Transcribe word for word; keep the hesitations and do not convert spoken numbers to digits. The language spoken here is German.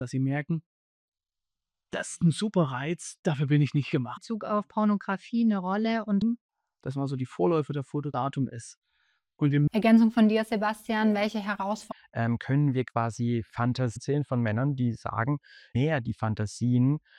dass sie merken, das ist 'n super Reiz, dafür bin ich nicht gemacht. Bezug auf Pornografie 'ne Rolle und Das mal so die Vorläufer der Fotodatum ist. Und im Ergänzung von dir, Sebastian, welche herausfor Ähm, können wir quasi Fantasien von Männern, die sagen, näher die Fantasien